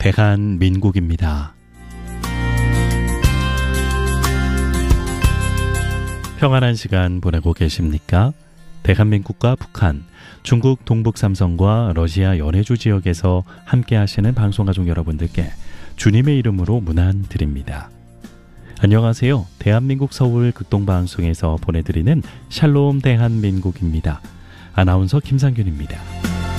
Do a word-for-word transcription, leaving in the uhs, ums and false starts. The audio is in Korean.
대한민국입니다. 평안한 시간 보내고 계십니까? 대한민국과 북한, 중국 동북 삼성과 러시아 연해주 지역에서 함께 하시는 방송가족 여러분들께 주님의 이름으로 문안 드립니다. 안녕하세요. 대한민국 서울 극동방송에서 보내드리는 샬롬 대한민국입니다. 아나운서 김상균입니다.